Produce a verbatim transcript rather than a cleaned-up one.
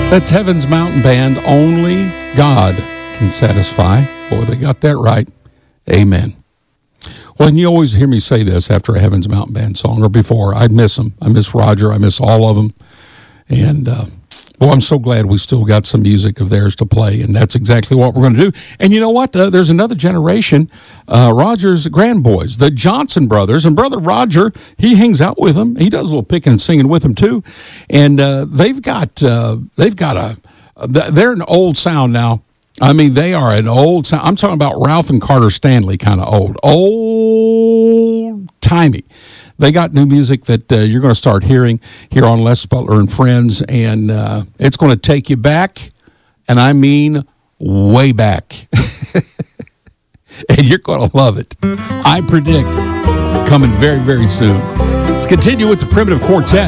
That's Heaven's Mountain Band. Only God can satisfy. Boy, they got that right. Amen. Well, and you always hear me say this after a Heaven's Mountain Band song or before. I miss them. I miss Roger. I miss all of them. And, uh, well, I'm so glad we still got some music of theirs to play, and that's exactly what we're going to do. And you know what? Uh, there's another generation, uh, Roger's grandboys, the Johnson brothers, and Brother Roger, he hangs out with them. He does a little picking and singing with them, too. And uh, they've got, uh, they've got a, they're an old sound now. I mean, they are an old sound. I'm talking about Ralph and Carter Stanley kind of old, old-timey. They got new music that uh, you're going to start hearing here on Les Butler and Friends, and uh, it's going to take you back, and I mean way back. And you're going to love it. I predict coming very, very soon. Let's continue with the Primitive Quartet.